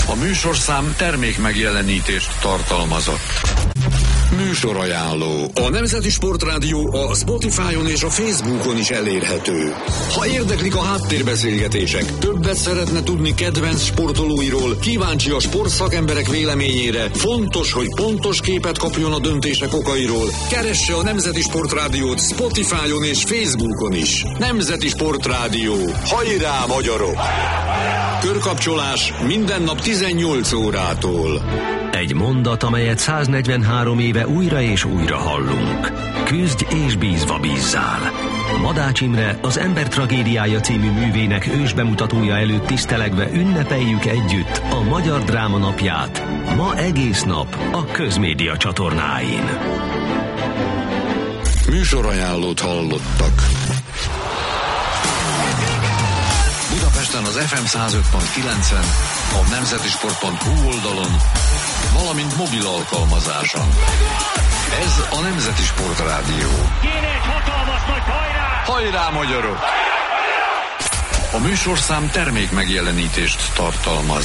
A műsorszám termék megjelenítést tartalmazott. Műsorajánló. A Nemzeti Sportrádió a Spotify-on és a Facebookon is elérhető. Ha érdeklik a háttérbeszélgetések, többet szeretne tudni kedvenc sportolóiról, kíváncsi a sportszakemberek véleményére, fontos, hogy pontos képet kapjon a döntések okairól, keresse a Nemzeti Sportrádiót Spotify-on és Facebookon is. Nemzeti Sportrádió. Hajrá, magyarok! Körkapcsolás minden nap 18 órától. Egy mondat, amelyet 143 éve újra és újra hallunk. Küzdj és bízva bízzál. Madács Imre, az Ember tragédiája című művének ősbemutatója előtt tisztelegve ünnepeljük együtt a Magyar Dráma Napját. Ma egész nap a Közmédia csatornáin. Műsorajánlót hallottak. Budapesten az FM 105.9-en, a nemzetisport.hu oldalon, valamint mobil alkalmazáson. Ez a Nemzeti Sportrádió. Kéne egy hatalmas nagy hajrá! Hajrá, magyarok! A műsorszám termék megjelenítést tartalmaz.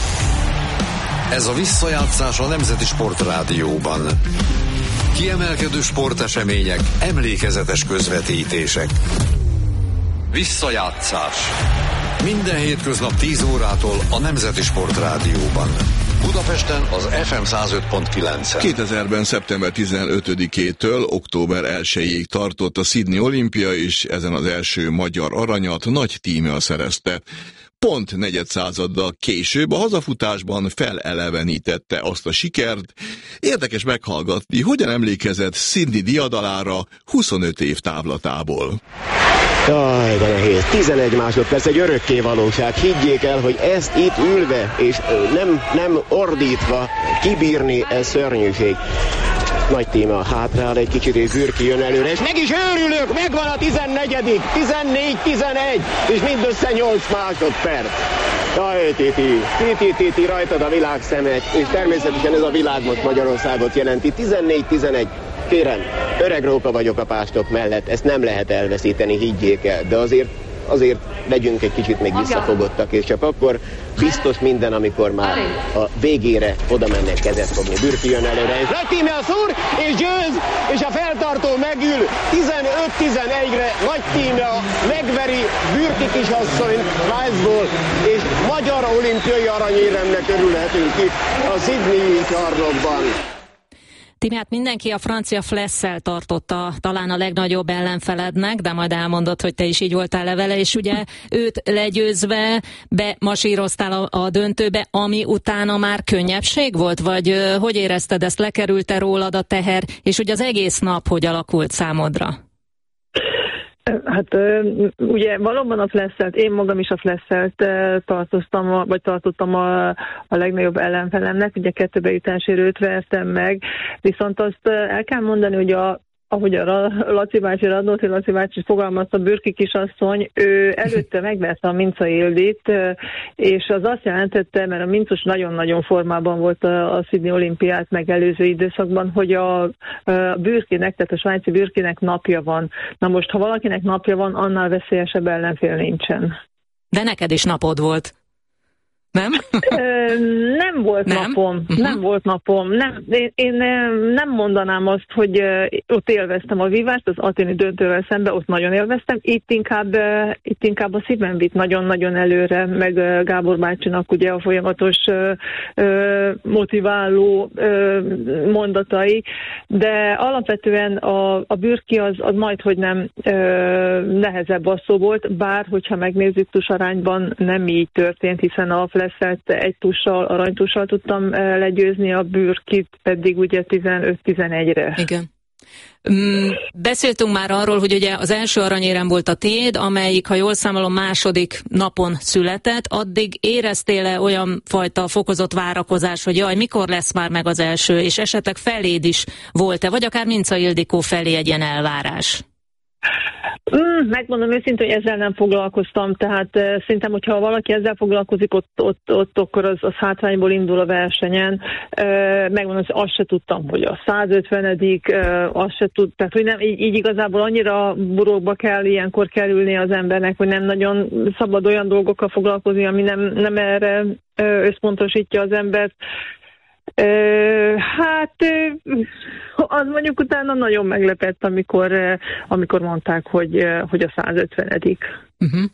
Ez a visszajátszás a Nemzeti Sportrádióban. Kiemelkedő sportesemények, emlékezetes közvetítések. Visszajátszás. Minden hétköznap 10 órától a Nemzeti Sportrádióban. Budapesten az FM 105.9-en. 2000-ben szeptember 15-től október 1-ig tartott a Sydney olimpia, és ezen az első magyar aranyat nagy tímea szerezte. Pont negyedszázaddal később a hazafutásban felelevenítette azt a sikert. Érdekes meghallgatni, hogyan emlékezett Sydney diadalára 25 év távlatából. Jaj, de nehéz. 11 másodperc, egy örökké valóság. Higgyék el, hogy ezt itt ülve, és nem ordítva kibírni, ez szörnyűség. Nagy téma hátrál egy kicsit, és Bürki jön előre, és meg is őrülök, megvan a 14. 14-11, és mindössze 8 másodperc. Jaj, Titi, rajtad a világ szemet, és természetesen ez a világ most Magyarországot jelenti. 14-11. Kérem, öreg róka vagyok a pástok mellett, ezt nem lehet elveszíteni, higgyék el, de azért legyünk egy kicsit még visszafogottak, és csak akkor biztos minden, amikor már a végére oda mennek kezet fogni. Bürki jön előre, és nagy tíme a szúr, és győz, és a feltartó megül 15-11-re, nagy tíme megveri Bürki kisasszonyt Svájcból, és magyar olimpiai aranyéremnek örülhetünk itt a Sydney-i csarnokban. Tímát mindenki a francia Flesszel tartotta talán a legnagyobb ellenfelednek, de majd elmondod, hogy te is így voltál vele, és ugye őt legyőzve bemasíroztál a döntőbe, ami utána már könnyebbség volt? Vagy hogy érezted ezt, lekerült-e rólad a teher, és ugye az egész nap hogy alakult számodra? Hát ugye valóban a Flesselt, én magam is a Flesselt tartottam a legnagyobb ellenfelemnek, ugye 2 bejutásért őt vertem meg, viszont azt el kell mondani, hogy ahogy a Radnóti Laci bácsi fogalmazta, Bürki kisasszony, ő előtte megverte a Minca Ildit, és az azt jelentette, mert a Mincus nagyon-nagyon formában volt a Sydney olimpiát megelőző időszakban, hogy a Bürkinek, tehát a svájci Bürkinek napja van. Na most, ha valakinek napja van, annál veszélyesebb ellenfél nincsen. De neked is napod volt. Nem? Nem volt napom. Nem volt napom. Én nem mondanám azt, hogy ott élveztem a vívást, az athéni döntővel szemben, ott nagyon élveztem. Itt inkább a szívem vitt nagyon-nagyon előre, meg Gábor bácsinak ugye a folyamatos motiváló mondatai, de alapvetően a Bürki az majdhogy nem nehezebb asszó volt, bár hogyha megnézzük tusarányban nem így történt, hiszen a Flesselt egy aranytussal tudtam legyőzni, a Bürkit pedig ugye 15-11-re. Igen. Beszéltünk már arról, hogy ugye az első aranyérem volt a tiéd, amelyik, ha jól számolom, második napon született. Addig éreztél-e olyan fajta fokozott várakozás, hogy jaj, mikor lesz már meg az első, és esetleg feléd is volt-e, vagy akár Minca Ildikó felé egy ilyen elvárás? Megmondom őszintén, hogy ezzel nem foglalkoztam, tehát szerintem, hogyha valaki ezzel foglalkozik, ott akkor az hátrányból indul a versenyen. Megmondom, hogy azt se tudtam, hogy a 150. Azt se tud, tehát hogy nem, így igazából annyira burokba kell ilyenkor kerülni az embernek, hogy nem nagyon szabad olyan dolgokkal foglalkozni, ami nem erre összpontosítja az embert. Az mondjuk utána nagyon meglepett, amikor mondták, hogy a 150. Uh-huh.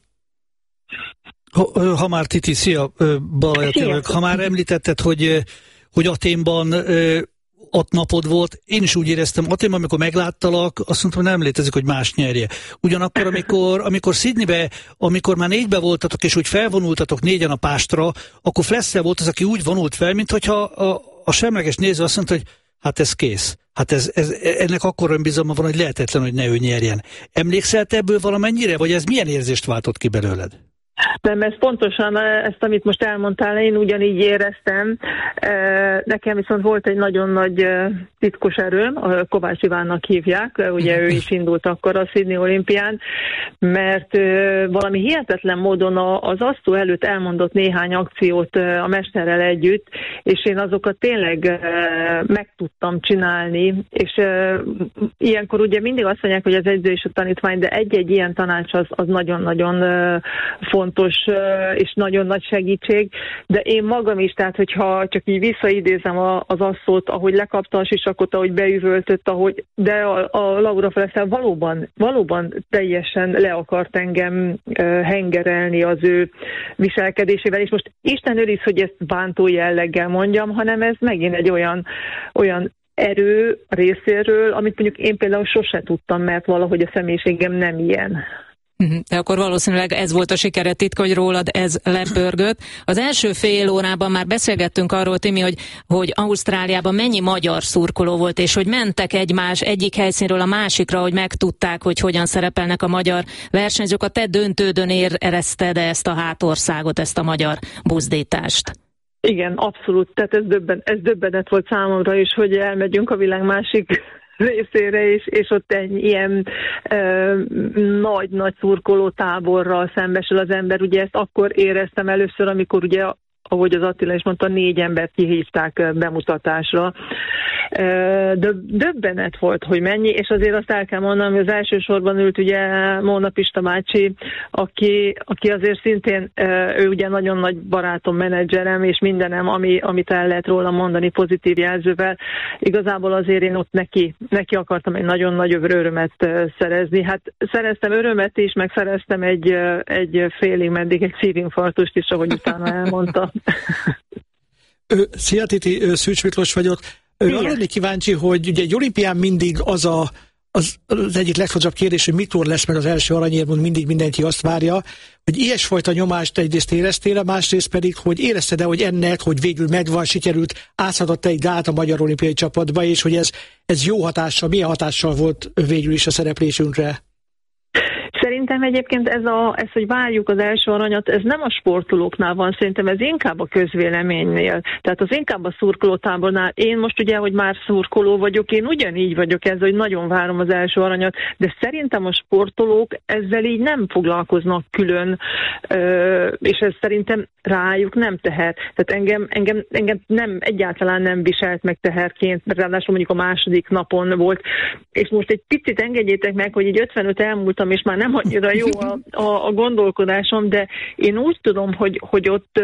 Ha már Titi, szia, Balajat, ha már említetted, hogy Athénban ott napod volt, én is úgy éreztem Athénban, amikor megláttalak, azt mondtam, hogy nem létezik, hogy más nyerje. Ugyanakkor, amikor Sydneybe, amikor már 4-be voltatok, és úgy felvonultatok 4-en a pástra, akkor Flessel volt az, aki úgy vonult fel, mint hogyha a semleges néző azt mondta, hogy hát ez kész. Hát ennek akkora önbizalma van, hogy lehetetlen, hogy ne ő nyerjen. Emlékszel te ebből valamennyire, vagy ez milyen érzést váltott ki belőled? Nem, ez pontosan ezt, amit most elmondtál, én ugyanígy éreztem. Nekem viszont volt egy nagyon nagy titkos erőm, a Kovács Ivánnak hívják, ugye ő is indult akkor a Sydney olimpián, mert valami hihetetlen módon az asztó előtt elmondott néhány akciót a mesterrel együtt, és én azokat tényleg meg tudtam csinálni, és ilyenkor ugye mindig azt mondják, hogy az edző és a tanítvány, de egy-egy ilyen tanács az nagyon-nagyon fontos és nagyon nagy segítség, de én magam is, tehát hogyha csak így visszaidézem az asszót, ahogy lekapta a sisakot, ahogy beüvöltött, de a Laura Flessel valóban teljesen le akart engem hengerelni az ő viselkedésével, és most Isten őriz, hogy ezt bántó jelleggel mondjam, hanem ez megint egy olyan erő részéről, amit mondjuk én például sose tudtam, mert valahogy a személyiségem nem ilyen. De akkor valószínűleg ez volt a sikere titka, hogy rólad ez lepörgött. Az első fél órában már beszélgettünk arról, Timi, hogy Ausztráliában mennyi magyar szurkoló volt, és hogy mentek egyik helyszínről a másikra, hogy megtudták, hogy hogyan szerepelnek a magyar versenyzők. A te döntődön érezted ezt a hátországot, ezt a magyar buzdítást? Igen, abszolút. Tehát ez döbbenet volt számomra is, hogy elmegyünk a világ másik részére, és ott egy ilyen nagy szurkoló táborral szembesül az ember. Ugye ezt akkor éreztem először, amikor ugye, ahogy az Attila is mondta, 4 embert kihívták bemutatásra. Döbbenet volt, hogy mennyi, és azért azt el kell mondanom, hogy az első sorban ült ugye Móna Pista bácsi, aki azért szintén, ő ugye nagyon nagy barátom, menedzserem, és mindenem, amit el lehet róla mondani pozitív jelzővel. Igazából azért én ott neki akartam egy nagyon nagy örömet szerezni. Hát szereztem örömet is, meg szereztem egy félig meddig egy szívinfarktust is, ahogy utána elmondta. Szia Titi, Szűcs Miklós vagyok. Arra lennék kíváncsi, hogy ugye egy olimpián mindig az egyik legfontosabb kérdés, hogy mikor lesz meg az első aranyérmünk, mindig mindenki azt várja, hogy ilyesfajta nyomást egyrészt éreztél, másrészt pedig, hogy érezted-e, hogy ennek, hogy végül megvan, sikerült, átszadott egy gát a magyar olimpiai csapatba, és hogy ez jó hatással, milyen hatással volt végül is a szereplésünkre? Szerintem egyébként ez, hogy várjuk az első aranyat, ez nem a sportolóknál van, szerintem ez inkább a közvéleménynél. Tehát az inkább a szurkolótábornál. Én most ugye, hogy már szurkoló vagyok, én ugyanígy vagyok ezzel, hogy nagyon várom az első aranyat, de szerintem a sportolók ezzel így nem foglalkoznak külön, és ez szerintem rájuk nem teher. Tehát engem nem, egyáltalán nem viselt meg teherként, ráadásul mondjuk a második napon volt, és most egy picit engedjétek meg, hogy így 55 elmúltam, és már nem annyira jó a gondolkodásom, de én úgy tudom, hogy ott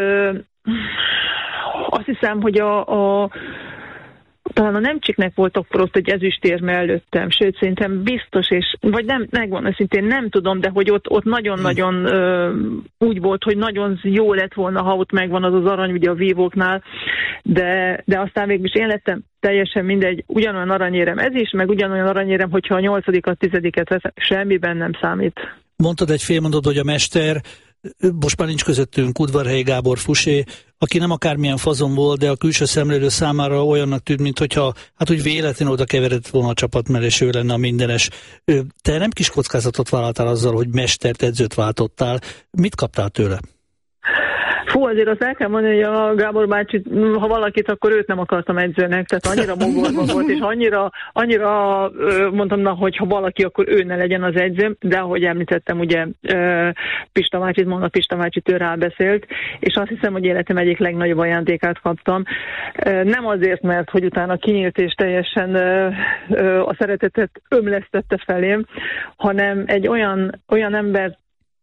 azt hiszem, hogy talán a Nemcsiknek volt akkor ott egy ezüstérme előttem, sőt szerintem biztos, vagy nem, megvan, szintén nem tudom, de hogy ott nagyon-nagyon úgy volt, hogy nagyon jó lett volna, ha ott megvan az arany ugye a vívóknál, de aztán végül is én lettem teljesen mindegy, ugyanolyan aranyérem ez is, meg ugyanolyan aranyérem, hogyha a 8-at, 10-et veszem, semmiben nem számít. Mondtad egy félmondatban, hogy a mester, most már nincs közöttünk, Udvarhelyi Gábor Fusé, aki nem akármilyen fazon volt, de a külső szemlélő számára olyannak tűnt, mintha hát úgy véletlenül oda keveredett volna a csapat mellé, és ő lenne a mindenes. Te nem kis kockázatot vállaltál azzal, hogy mestert, edzőt váltottál. Mit kaptál tőle? Fú, azért azt el kell mondani, hogy a Gábor bácsi, ha valakit, akkor őt nem akartam edzőnek, tehát annyira mogorban volt, és annyira mondtam, na, hogy ha valaki, akkor ő ne legyen az edzőm, de ahogy említettem, ugye Pista bácsit, Móna Pista bácsit, ő rábeszélt, és azt hiszem, hogy életem egyik legnagyobb ajándékát kaptam. Nem azért, mert hogy utána kinyílt és teljesen a szeretetet ömlesztette felém, hanem egy olyan ember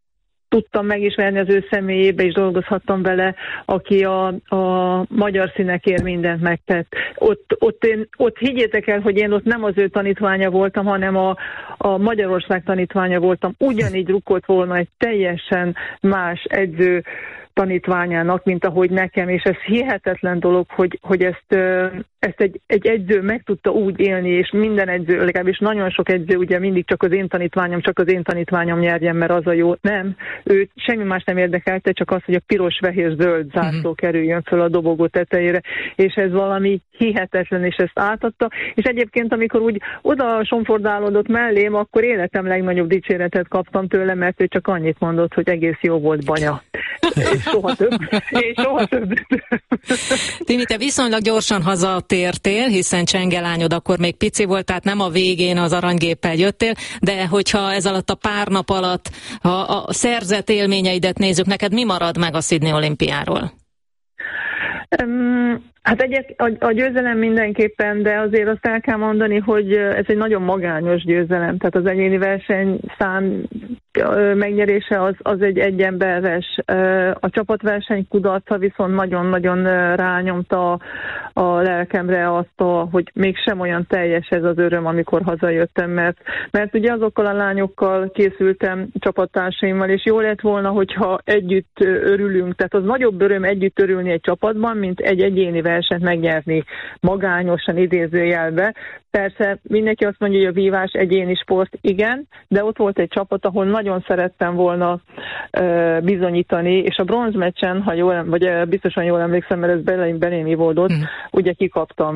tudtam megismerni az ő személyébe, és dolgozhattam vele, aki a magyar színekért mindent megtett. Ott higgyétek el, hogy én ott nem az ő tanítványa voltam, hanem a Magyarország tanítványa voltam. Ugyanígy rukkolt volna egy teljesen más edző tanítványának, mint ahogy nekem, és ez hihetetlen dolog, hogy ezt egy edző meg tudta úgy élni, és minden edző, legalábbis nagyon sok edző, ugye mindig csak az én tanítványom nyerjen, mert az a jó. Nem, ő semmi más nem érdekelte, csak az, hogy a piros-fehér-zöld zászló kerüljön föl a dobogó tetejére, és ez valami hihetetlen, és ezt átadta, és egyébként, amikor úgy oda somfordálódott mellém, akkor életem legnagyobb dicséretet kaptam tőle, mert ő csak annyit mondott, hogy egész jó volt, Banya. És soha több. Timi, te viszonylag gyorsan hazatértél, hiszen csengelányod akkor még pici volt, tehát nem a végén az aranygéppel jöttél, de hogyha ez alatt a pár nap alatt a szerzett élményeidet nézzük, neked mi marad meg a Sydney olimpiáról? Hát a győzelem mindenképpen, de azért azt el kell mondani, hogy ez egy nagyon magányos győzelem, tehát az egyéni versenyszám megnyerése az egy egyemberes. A csapatverseny kudarca viszont nagyon-nagyon rányomta a lelkemre azt, hogy mégsem olyan teljes ez az öröm, amikor hazajöttem, mert ugye azokkal a lányokkal készültem csapattársaimmal, és jó lett volna, hogyha együtt örülünk, tehát az nagyobb öröm együtt örülni egy csapatban, mint egy egyéni versenyt megnyerni magányosan, idézőjelbe. Persze mindenki azt mondja, hogy a vívás egyéni sport, igen, de ott volt egy csapat, ahol nagyon szerettem volna bizonyítani, és a bronzmeccsen, vagy biztosan jól emlékszem, mert ez belém ivódott, ugye kikaptam.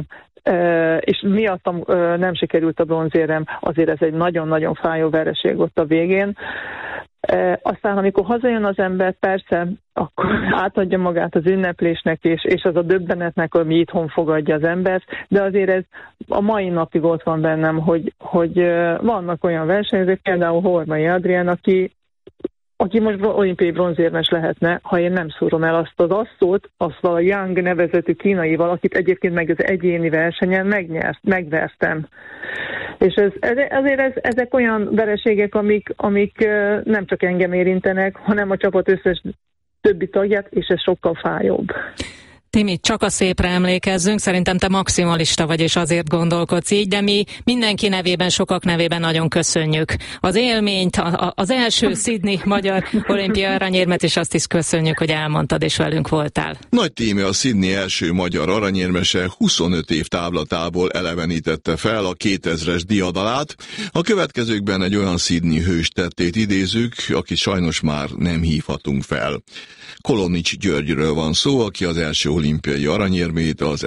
És miattam nem sikerült a bronzérem, azért ez egy nagyon-nagyon fájó vereség ott a végén. Aztán, amikor hazajön az ember, persze, akkor átadja magát az ünneplésnek, és az a döbbenetnek, ami itthon fogadja az embert, de azért ez a mai napig ott van bennem, hogy vannak olyan versenyzők, például Hormai Adrián, aki most olimpiai bronzérmes lehetne, ha én nem szúrom el azt az asszót, azt a Yang nevezetű kínaival, akit egyébként meg az egyéni versenyen megvertem. És azért ezek olyan vereségek, amik nem csak engem érintenek, hanem a csapat összes többi tagját, és ez sokkal fájóbb. Timi, csak a szépre emlékezzünk, szerintem te maximalista vagy, és azért gondolkodsz így, de mi mindenki nevében, sokak nevében nagyon köszönjük az élményt, az első Sydney magyar olimpia aranyérmet, és azt is köszönjük, hogy elmondtad, és velünk voltál. Nagy Timi, a Sydney első magyar aranyérmese 25 év távlatából elevenítette fel a 2000-es diadalát. A következőkben egy olyan Sydney hős tettét idézzük, akit sajnos már nem hívhatunk fel. Kolonics Györgyről van szó, aki az első olimpiai aranyérmét az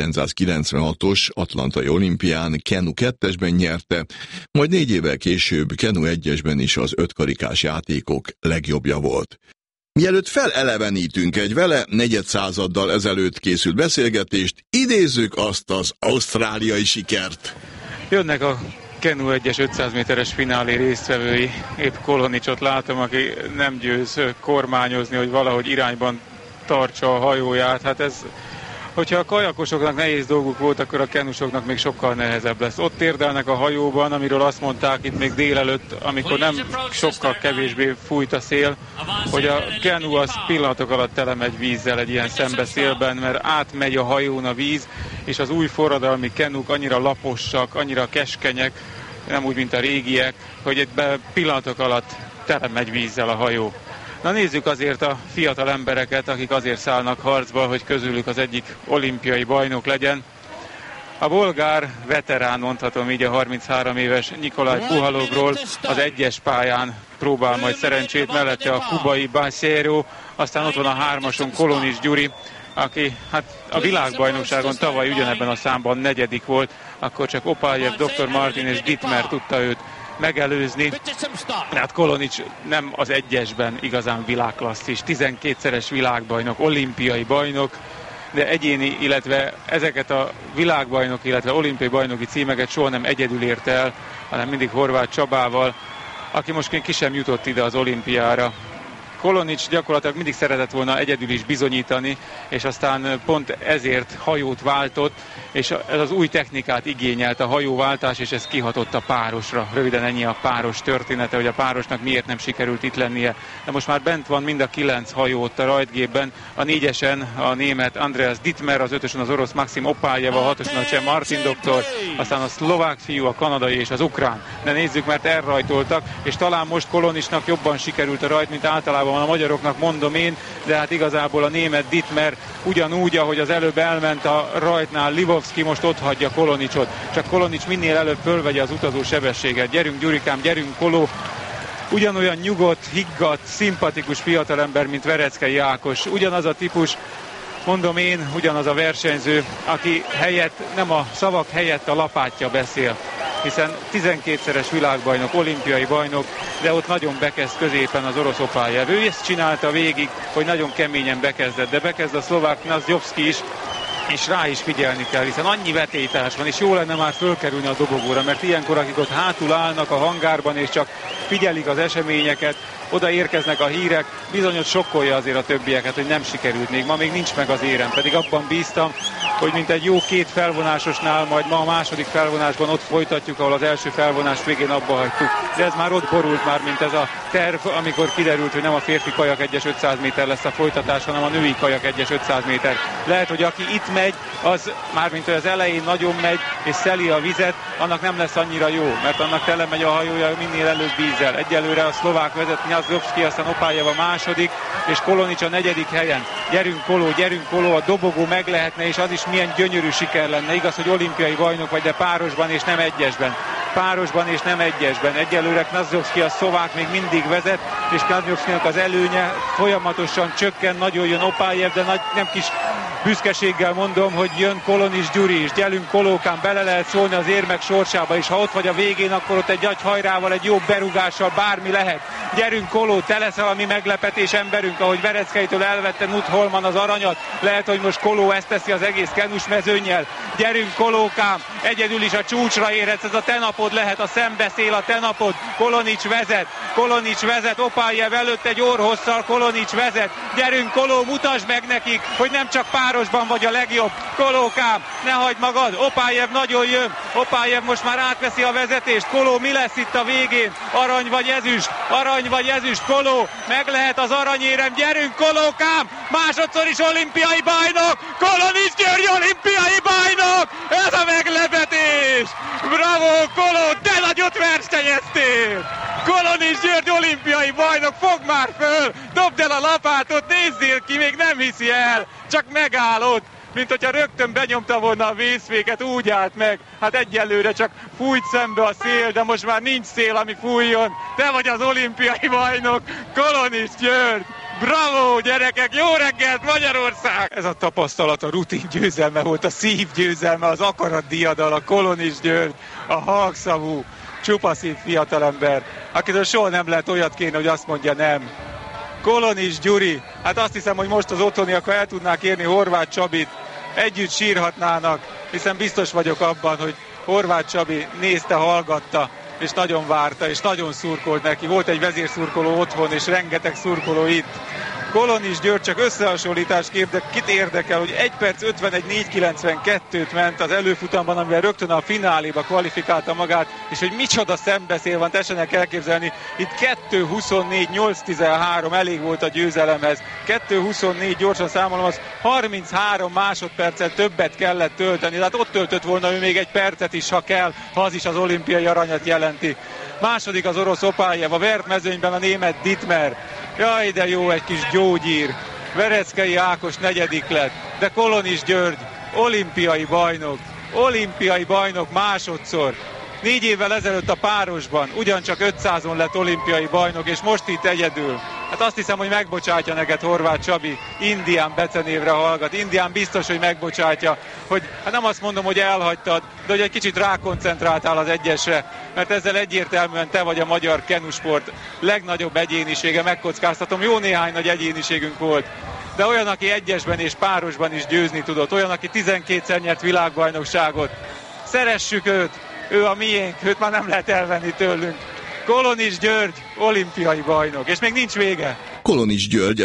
1996-os atlantai olimpián kenu 2-esben nyerte, majd 4 évvel később kenu 1-esben is az 5 karikás játékok legjobbja volt. Mielőtt felelevenítünk egy vele negyedszázaddal ezelőtt készült beszélgetést, idézzük azt az ausztráliai sikert. Jönnek a kenu 1-es 500 méteres finálé résztvevői, épp Kolonicsot látom, aki nem győz kormányozni, hogy valahogy irányban tartsa a hajóját. Hát ez, hogyha a kajakosoknak nehéz dolguk volt, akkor a kenusoknak még sokkal nehezebb lesz. Ott térdelnek a hajóban, amiről azt mondták itt még délelőtt, amikor nem sokkal kevésbé fújt a szél, hogy a kenu az pillanatok alatt telemegy vízzel egy ilyen szembeszélben, mert átmegy a hajón a víz, és az új forradalmi kenuk annyira laposak, annyira keskenyek, nem úgy, mint a régiek, hogy itt pillanatok alatt telemegy vízzel a hajó. Na nézzük azért a fiatal embereket, akik azért szállnak harcba, hogy közülük az egyik olimpiai bajnok legyen. A bolgár veterán, mondhatom így, a 33 éves Nikolaj Puhalovról az 1-es pályán próbál majd szerencsét, mellette a kubai Bacero, aztán ott van a 3-ason Kolonics Gyuri, aki hát a világbajnokságon tavaly ugyanebben a számban 4. volt, akkor csak Opáljev, Dr. Martin és Dittmer tudta őt megelőzni. Hát Kolonics nem az 1-esben igazán világklasszis, 12-szeres világbajnok, olimpiai bajnok, de egyéni, illetve ezeket a világbajnok, illetve olimpiai bajnoki címeket soha nem egyedül érte el, hanem mindig Horváth Csabával, aki most ki sem jutott ide az olimpiára. Kolonics gyakorlatilag mindig szeretett volna egyedül is bizonyítani, és aztán pont ezért hajót váltott, és ez az új technikát igényelt a hajóváltás, és ez kihatott a párosra. Röviden ennyi a páros története, hogy a párosnak miért nem sikerült itt lennie. De most már bent van mind a 9 hajó ott a rajtgépben, a 4-esen a német Andreas Dittmer, az 5-ösen az orosz Maxim Opáljev, a 6-oson a cseh Martin doktor, aztán a szlovák fiú, a kanadai és az ukrán. De nézzük, mert elrajtoltak, és talán most Kolonicsnak jobban sikerült a rajt, mint általában a magyaroknak, mondom én, de hát igazából a német Dittmer ugyanúgy, ahogy az előbb elment a rajtnál Livovski, most ott hagyja Kolonicsot. Csak Kolonics minél előbb fölvegye az utazó sebességet. Gyerünk Gyurikám, gyerünk Koló! Ugyanolyan nyugodt, higgadt, szimpatikus fiatalember, mint Vereckei Ákos. Ugyanaz a típus, mondom én, ugyanaz a versenyző, aki helyett, nem a szavak helyett a lapátja beszél. Hiszen 12-szeres világbajnok, olimpiai bajnok, de ott nagyon bekezd középen az orosz Opáljev. Ő ezt csinálta végig, hogy nagyon keményen bekezdett, de bekezd a szlovák Nazdjovszki is, és rá is figyelni kell, hiszen annyi vetélytárs van, és jó lenne már fölkerülni a dobogóra, mert ilyenkor, akik ott hátul állnak a hangárban, és csak figyelik az eseményeket, oda érkeznek a hírek, bizonyos sokkolja azért a többieket, hogy nem sikerült még, ma még nincs meg az érem, pedig abban bíztam, hogy mint egy jó 2 felvonásosnál, majd ma a második felvonásban ott folytatjuk, ahol az első felvonás végén abba hagytuk. De ez már ott borult már, mint ez a terv, amikor kiderült, hogy nem a férfi kajak 1-es 500 méter lesz a folytatás, hanem a női kajak 1-es 500 méter. Lehet, hogy aki itt megy, az már mint az elején nagyon megy, és szeli a vizet, annak nem lesz annyira jó, mert annak tele megy a hajója minél előbb vízzel. Egyelőre a szlovák vezet, Nazdjovszki, aztán Opáljev a második, és Kolonics a 4. helyen. Gyerünk Koló, a dobogó meg lehetne, és az is milyen gyönyörű siker lenne. Igaz, hogy olimpiai bajnok vagy, de párosban és nem egyesben. Párosban és nem egyesben. Egyelőre Nazdjovszki, a szlovák még mindig vezet, és Nazdjovszkinak az előnye folyamatosan csökken, nagyon jön Opáljev, de nem kis büszkeséggel mondom, hogy jön Kolonics Gyuri is. Gyerünk Kolókán, bele lehet szólni az érmek sorsába, és ha ott vagy a végén, akkor ott egy nagy hajrával, egy jó berúgással bármi lehet. Gyerünk Koló, te leszel a mi meglepetés emberünk, ahogy Vereckeitől elvette Knut Holman az aranyat. Lehet, hogy most Koló ezt teszi az egész kenus mezőnnyel. Gyerünk Kolókám, egyedül is a csúcsra érhetsz, ez a te napod lehet, a szembeszél a te napod. Kolonics vezet, Opáljev előtt egy orrhosszal, Kolonics vezet. Gyerünk Koló, mutasd meg nekik, hogy nem csak párosban vagy a legjobb. Kolókám, ne hagyd magad, Opáljev nagyon jön. Opáljev most már átveszi a vezetést. Koló, mi lesz itt a végén? Arany vagy ezüst, Koló, meg lehet az aranyérem. Gyerünk Kolókám, másodszor is olimpiai bajnok. Kolonics György olimpiai bajnok. Ez a meglepetés. Bravo Koló, de nagyot versenyeztél. Kolonics György olimpiai bajnok, fogd már föl, dobd el a lapátot, nézzél ki, még nem hiszi el, csak megállod, mint hogyha rögtön benyomta volna a vészféket, úgy állt meg. Hát egyelőre csak fújt szembe a szél, de most már nincs szél, ami fújjon. Te vagy az olimpiai bajnok, Kolonics György! Bravo, gyerekek! Jó reggelt, Magyarország! Ez a tapasztalat a rutin győzelme volt, a szív győzelme, az akarat diadal, a Kolonics György, a halkszavú, csupaszív fiatalember, akitől soha nem lehet olyat kérni, hogy azt mondja nem. Kolonics Gyuri, hát azt hiszem, hogy most az otthoniak, ha el tudnák érni Horváth Csabit, együtt sírhatnának, hiszen biztos vagyok abban, hogy Horváth Csabi nézte, hallgatta, és nagyon várta, és nagyon szurkolt neki. Volt egy vezérszurkoló otthon, és rengeteg szurkoló itt. Kolonics György, csak összehasonlításképp, de kit érdekel, hogy 1 perc 51-4-92-t ment az előfutamban, amivel rögtön a fináléba kvalifikálta magát, és hogy micsoda szembeszél van, tessenek elképzelni, itt 2.24-8-13 elég volt a győzelemhez, 2.24 gyorsan számolom, az 33 másodpercet többet kellett tölteni, tehát ott töltött volna ő még 1 percet is, ha kell, ha az is az olimpiai aranyat jelenti. Második az orosz Opáljev, a vert mezőnyben a német Dittmer. Jaj, de jó, egy kis gyógyír. Vereckei Ákos 4. lett, de Kolonics György olimpiai bajnok másodszor. 4 évvel ezelőtt a párosban ugyancsak 500-on lett olimpiai bajnok, és most itt egyedül. Hát azt hiszem, hogy megbocsátja neked Horváth Csabi, Indián becenévre hallgat. Indián biztos, hogy megbocsátja, hogy hát nem azt mondom, hogy elhagytad, de hogy egy kicsit rákoncentráltál az egyesre, mert ezzel egyértelműen te vagy a magyar kenusport legnagyobb egyénisége, megkockáztatom, jó néhány nagy egyéniségünk volt. De olyan, aki egyesben és párosban is győzni tudott, olyan, aki 12-szer nyert világbajnokságot. Szeressük őt, ő a miénk, őt már nem lehet elvenni tőlünk. Kolonics György olimpiai bajnok, és még nincs vége. Kolonics György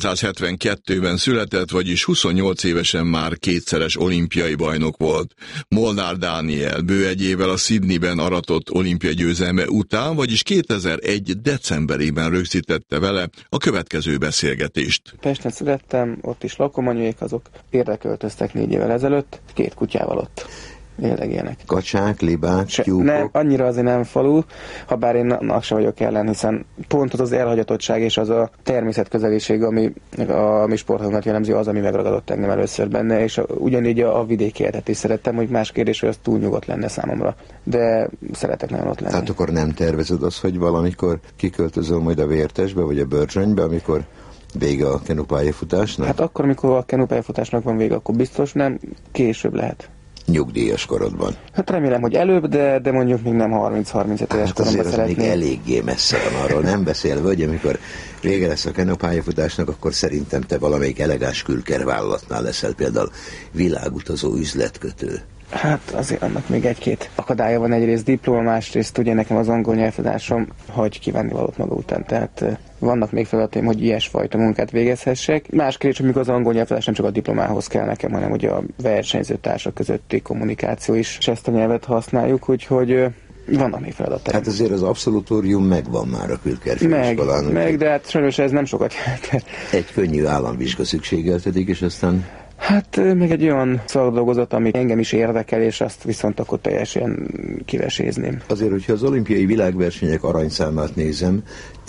1972-ben született, vagyis 28 évesen már kétszeres olimpiai bajnok volt. Molnár Dániel bő egy évvel a Sydneyben aratott olimpia győzelme után, vagyis 2001. decemberében rögzítette vele a következő beszélgetést. Pesten születtem, ott is lakom, anyuék azok érdeköltöztek 4 évvel ezelőtt, 2 kutyával ott élnek. Kacsák, libák, tyúkok? Nem, annyira azért nem falu, ha bár én annak sem vagyok ellen, hiszen pont az elhagyatottság és az a természetközeliség, ami a mi sportunkat jellemzi, az, ami megragadott engem először benne, és ugyanígy a vidéki életet is szerettem, hogy más kérdés, hogy az túl nyugodt lenne számomra, de szeretek nagyon ott lenni. Tehát akkor nem tervezed azt, hogy valamikor kiköltözöl majd a Vértesbe, vagy a Börzsönybe, amikor vége a kenupályafutásnak? Hát akkor, amikor a kenupályafutásnak van vége, akkor biztos nem, később lehet. Nyugdíjas korodban. Hát remélem, hogy előbb, de mondjuk még nem 30-35 éves koromban azért szeretném. Még eléggé messze van arról, nem beszélve, hogy amikor vége lesz a kenupályafutásnak, akkor szerintem te valamelyik elegáns külkervállalatnál leszel, például világutazó üzletkötő. Hát azért annak még 1-2 akadálya van, egyrészt diploma, másrészt ugye nekem az angol nyelvtudásom hagy kívánni valót maga után, tehát vannak még feladataim, hogy ilyesfajta munkát végezhessek. Más kérdés, hogy mikor az angol nyelvtudás nem csak a diplomához kell nekem, hanem ugye a versenyző társak közötti kommunikáció is, és ezt a nyelvet használjuk, úgyhogy vannak még feladataim. Hát azért az abszolutórium megvan már a külkerfőiskolán. Meg, de hát sajnos ez nem sokat jelent. Egy könnyű államvizsga szükségeltetik, és aztán... Hát meg egy olyan szakdolgozat, ami engem is érdekel, és azt viszont akkor teljesen kivesézném. Azért, hogyha az olimpiai világversenyek aranyszámát nézem,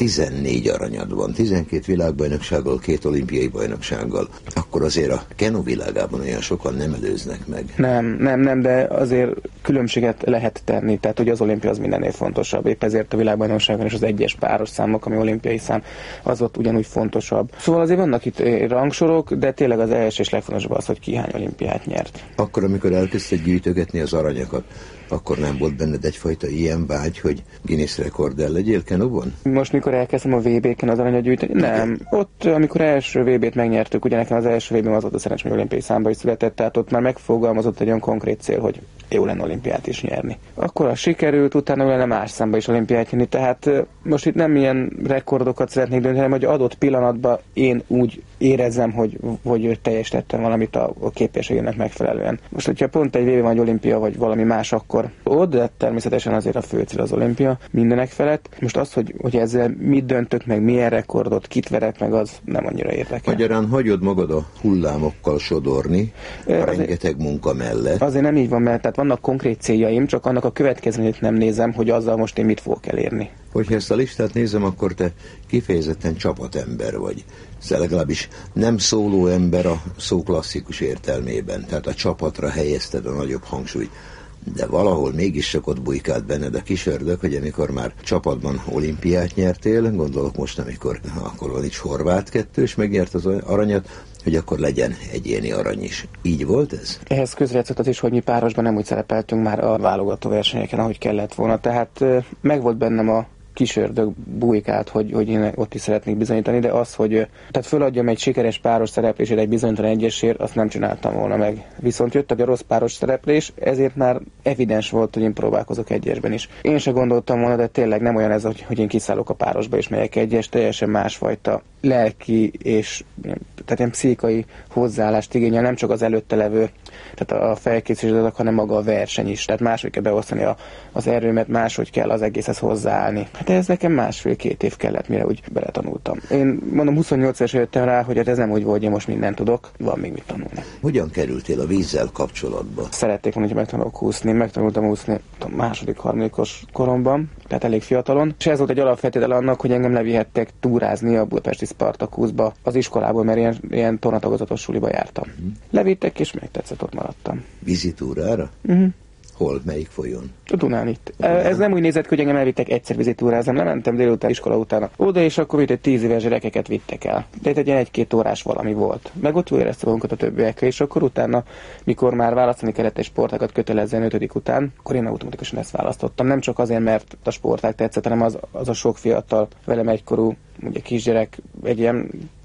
14 aranyad van, 12 világbajnoksággal, 2 olimpiai bajnoksággal, akkor azért a kenu világában olyan sokan nem előznek meg. Nem, de azért különbséget lehet tenni, tehát hogy az olimpia az mindennél fontosabb, épp ezért a világbajnokságon és az egyes páros számok, ami olimpiai szám, az ott ugyanúgy fontosabb. Szóval azért vannak itt rangsorok, de tényleg az első és legfontosabb az, hogy ki hány olimpiát nyert. Akkor, amikor elkezdted gyűjtögetni az aranyakat, akkor nem volt benned egyfajta ilyen vágy, hogy Guinness rekorder legyél kenuban? Most, mikor elkezdtem a VB-ken az aranyat gyűjteni? Nem. Ott, amikor első VB-t megnyertük, ugye nekem az első VB-m az volt a szerencsém, hogy olimpiai számba is született, tehát ott már megfogalmazott egy olyan konkrét cél, hogy jó lenne olimpiát is nyerni. Akkor az sikerült, utána lenne más számba is olimpiát nyerni, tehát most itt nem ilyen rekordokat szeretnék dönteni, hanem hogy adott pillanatban én úgy érezzem, hogy teljesítettem valamit a képességének megfelelően. Most, hogyha pont egy VB van, egy olimpia, vagy valami más, akkor de természetesen azért a fő cél az olimpia mindenek felett. Most az, hogy ezzel mit döntök meg, milyen rekordot, kit verek meg, az nem annyira érdekel. Magyarán hagyod magad a hullámokkal sodorni, rengeteg munka mellett. Azért nem így van, mert tehát vannak konkrét céljaim, csak annak a következményét nem nézem, hogy azzal most én mit fogok elérni. Hogyha ezt a listát nézem, akkor te kifejezetten csapatember vagy. Szóval legalábbis nem szóló ember a szó klasszikus értelmében, tehát a csapatra helyezted a nagyobb hangsúlyt. De valahol mégis csak ott bujkált benned a kis ördög, hogy amikor már csapatban olimpiát nyertél, gondolok most, amikor a Kolonics horvát kettős megnyert az aranyat, hogy akkor legyen egyéni arany is. Így volt ez? Ehhez közrejátszott az is, hogy mi párosban nem úgy szerepeltünk már a válogató versenyeken, ahogy kellett volna. Tehát megvolt bennem a kis ördög bujkált, hogy én ott is szeretnék bizonyítani, de az, hogy tehát föladjam egy sikeres páros szereplését egy bizonytalan egyesért, azt nem csináltam volna meg. Viszont jött a rossz páros szereplés, ezért már evidens volt, hogy én próbálkozok egyesben is. Én se gondoltam volna, de tényleg nem olyan ez, hogy én kiszállok a párosba és megyek egyes, teljesen másfajta lelki és tehát ilyen pszichikai hozzáállást igényel, nem csak az előtte levő, tehát a felkészülés, hanem maga a verseny is. Tehát máshogy kell beosztani az erőmet, máshogy kell az egészhez hozzáállni. Hát ez nekem 1,5-2 év kellett, mire úgy beletanultam. Én mondom, 28 évesen jöttem rá, hogy ez nem úgy volt, hogy én most mindent tudok, van még mit tanulni. Hogyan kerültél a vízzel kapcsolatba? Szerették volna, hogy megtanulok úszni. Megtanultam úszni a második-harmadikos koromban, tehát elég fiatalon. És ez volt egy alapfeltétel annak, hogy engem levihettek túrázni a budapesti Spartakuszba az iskolából, mert ilyen tornatagozatos suliba jártam. Levittek, és megtetszett, ott maradtam. Vízitúrára? Hol? Melyik folyón? A Dunán itt. Ez nem úgy nézett ki, hogy engem elvittek egyszer vizitúrázni, nem mentem délután iskola utána oda, és akkor itt egy 10 éves gyerekeket vittek el. De itt egy ilyen 1-2 órás valami volt. Meg ott jól érezte magunkat a többiekkel, és akkor utána, mikor már választani kellett egy sportágat kötelezően 5. után, akkor én automatikusan ezt választottam. Nem csak azért, mert a sportág tetszett, hanem az a sok fiatal velem egykorú, ugye kisgyerek, egy ilyen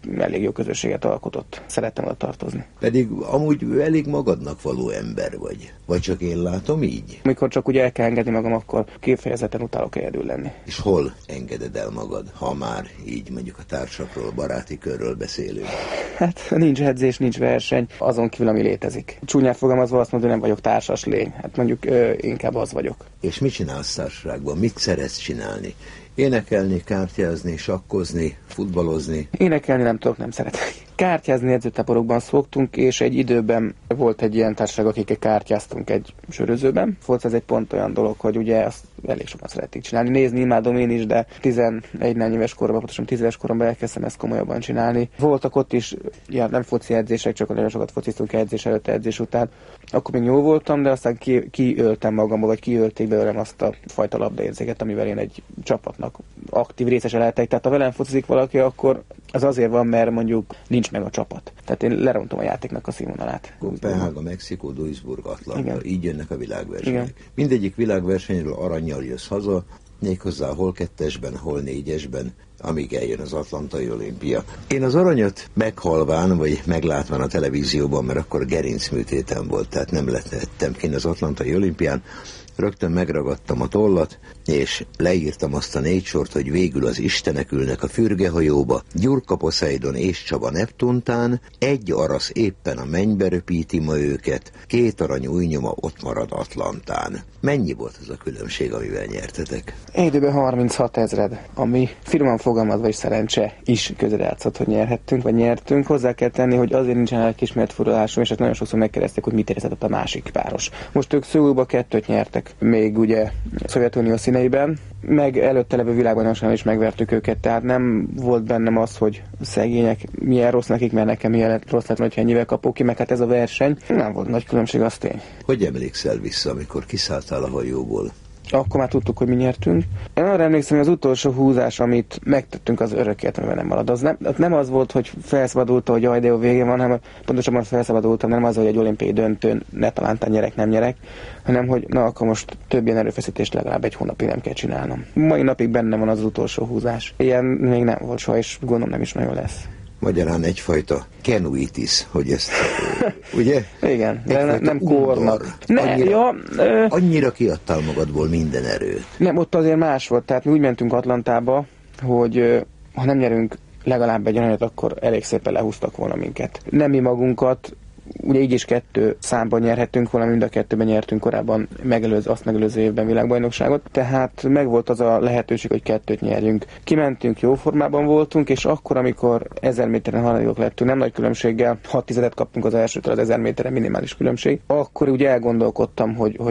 elég jó közösséget alkotott. Szerettem oda tartozni. Pedig amúgy elég magadnak való ember vagy csak én látom így? Amikor csak úgy el kell engedni magam, akkor kifejezetten utálok egyedül lenni. És hol engeded el magad, ha már így mondjuk a társakról, baráti körről beszélünk? Hát nincs edzés, nincs verseny, azon kívül, ami létezik. Csúnyán fogalmazva azt mondom, hogy nem vagyok társas lény. Hát mondjuk inkább az vagyok. És mit csinálsz társaságban? Mit szeretsz csinálni? Énekelni, kártyázni, sakkozni, futballozni? Énekelni nem tudok, nem szeretek. Kártyázni edzőtáborokban szoktunk, és egy időben volt egy ilyen társaság, akikkel kártyáztunk egy sörözőben. Foci ez egy pont olyan dolog, hogy ugye azt elég sokan szeretik csinálni. Nézni imádom én is, de 11-4 éves koromban, pontosan 10 éves koromban elkezdtem ezt komolyabban csinálni. Voltak ott is, nem foci edzések, csak nagyon sokat fociztunk edzés előtt, edzés után. Akkor még jó voltam, de aztán kiöltem magamba, vagy kiölték belőlem azt a fajta labdaérzéket, amivel én egy csapatnak aktív részese lehetek. Tehát ha velem focizik valaki, akkor az azért van, mert mondjuk nincs meg a csapat. Tehát én lerontom a játéknak a színvonalát. Kopenhága, Mexikó, Duisburg, Atlanta. Igen. Így jönnek a világversenyek. Igen. Mindegyik világversenyről arannyal jössz haza, méghozzá hol 2-esben, hol 4-esben, amíg eljön az Atlantai Olimpia. Én az aranyat meghalván, vagy meglátván a televízióban, mert akkor gerincműtétem volt, tehát nem lettem kint az Atlantai Olimpián, rögtön megragadtam a tollat, és leírtam azt a 4 sort, hogy végül az istenek ülnek a fürgehajóba, Gyurka Poseidon és Csaba Neptuntán, 1 arasz éppen a mennybe röpíti ma őket, 2 arany újnyoma ott marad Atlantán. Mennyi volt az a különbség, amivel nyertetek? Egy időben 36 000, ami finoman fogalmazva is szerencse is közrejátszott, hogy nyerhettünk, vagy nyertünk. Hozzá kell tenni, hogy azért nincsen elkismert fordulásom, és ezt nagyon sokszor megkérdezték, hogy mit érezett a másik páros. Most ők Szöulba 2-t nyertek, még ugye a Szovjetunió színeiben, meg előtte levő világbajnokságon is megvertük őket, tehát nem volt bennem az, hogy szegények, milyen rossz nekik, mert nekem milyen rossz lett, hogyha ennyivel kapok ki, meg hát ez a verseny. Nem volt nagy különbség, az tény. Hogy emlékszel vissza, amikor kiszálltál a hajóból? Akkor már tudtuk, hogy mi nyertünk. Én arra emlékszem, hogy az utolsó húzás, amit megtettünk, az örökért, amivel nem marad. Az nem az volt, hogy felszabadult, hogy jaj, de jó vége van, hanem pontosabban felszabadultam, nem az, hogy egy olimpiai döntőn ne talántán nyerek, nem nyerek, hanem hogy na, akkor most több ilyen erőfeszítést legalább egy hónapig nem kell csinálnom. Mai napig benne van az utolsó húzás. Ilyen még nem volt soha, és gondolom nem is nagyon lesz. Magyarán egyfajta kenuitis, hogy ezt, ugye? Igen, de nem kórnak. Annyira kiadtál magadból minden erőt. Nem, ott azért más volt, tehát mi úgy mentünk Atlantába, hogy ha nem nyerünk legalább egy aranyat, akkor elég szépen lehúztak volna minket. Nem mi magunkat, ugye így is 2 számban nyerhettünk volna, mind a 2-ben nyertünk korábban azt megelőző évben világbajnokságot, tehát megvolt az a lehetőség, hogy 2-t nyerjünk. Kimentünk, jó formában voltunk, és akkor, amikor 1000 méteren harmadikok lettünk, nem nagy különbséggel, 6 tizedet kaptunk az elsőtől az 1000 méteren, minimális különbség, akkor ugye elgondolkodtam, hogy